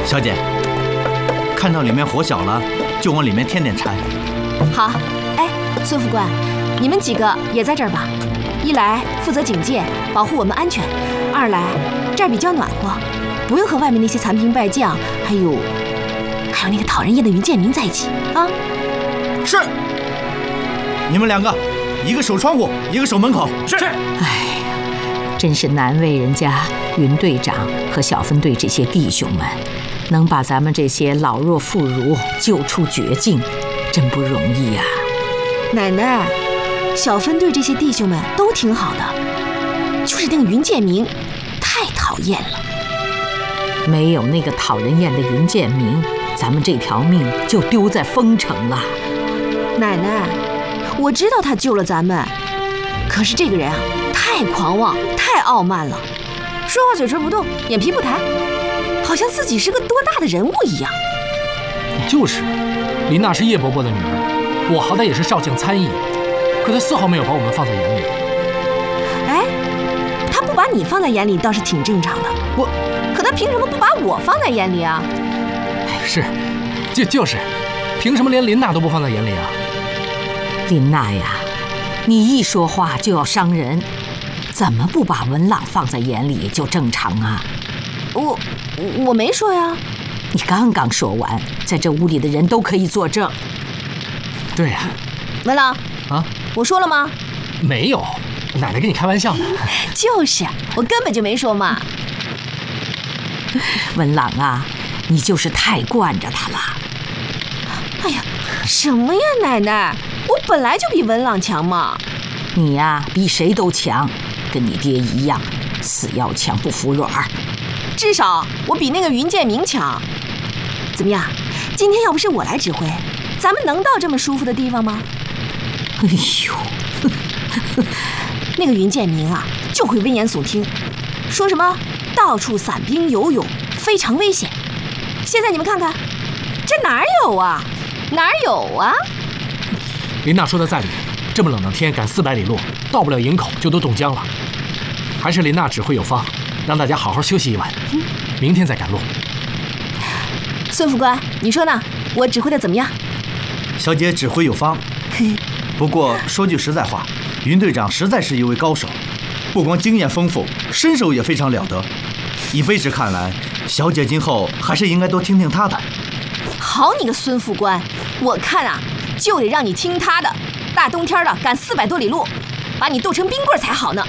小姐，看到里面火小了，就往里面添点柴。 好，哎，孙副官，你们几个也在这儿吧？一来负责警戒，保护我们安全；二来这儿比较暖和，不用和外面那些残兵败将，还有那个讨人厌的云建明在一起啊。 是。你们两个，一个守窗户，一个守门口。 是。 哎呀，真是难为人家云队长和小分队这些弟兄们，能把咱们这些老弱妇孺救出绝境，真不容易呀。 奶奶，小分队这些弟兄们都挺好的，就是那个云建明太讨厌了。 没有那个讨人厌的云建明，咱们这条命就丢在封城了。 奶奶，我知道他救了咱们，可是这个人啊，太狂妄，太傲慢了，说话嘴唇不动，眼皮不抬，好像自己是个多大的人物一样。 就是，林娜是叶伯伯的女儿，我好歹也是少将参议，可她丝毫没有把我们放在眼里。 哎，他不把你放在眼里倒是挺正常的，可他凭什么不把我放在眼里啊？ 是，就是，凭什么连林娜都不放在眼里啊？ 林娜呀，你一说话就要伤人，怎么不把文朗放在眼里就正常啊？ 我没说呀。 你刚刚说完，在这屋里的人都可以作证。 对呀。 文朗啊， 我说了吗？ 没有，奶奶跟你开玩笑呢。 就是，我根本就没说嘛。 文朗啊，你就是太惯着他了。 哎呀，什么呀，奶奶，我本来就比文朗强嘛。 你呀，比谁都强，跟你爹一样，死要强不服软。 至少我比那个云建明强。怎么样？今天要不是我来指挥，咱们能到这么舒服的地方吗？ 哎呦， 那个云建明啊，就会危言耸听，说什么到处散兵游勇，非常危险。现在你们看看，这哪有啊？哪有啊？ 林娜说的在理，这么冷的天赶400里路，到不了营口就都冻僵了。还是林娜指挥有方，让大家好好休息一晚，明天再赶路。 孙副官，你说呢？我指挥的怎么样？ 小姐指挥有方，不过说句实在话，云队长实在是一位高手，不光经验丰富，身手也非常了得。以卑职看来，小姐今后还是应该多听听他的。 好你个孙副官，我看啊，就得让你听他的。大冬天的赶400多里路，把你冻成冰棍才好呢。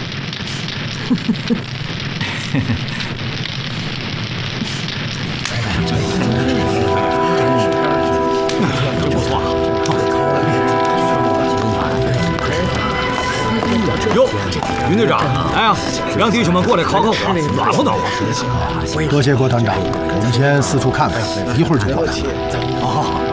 哟，云队长，来啊，让弟兄们过来烤烤火，暖和暖和。 多谢郭团长，我们先四处看看，一会儿就到。 哦。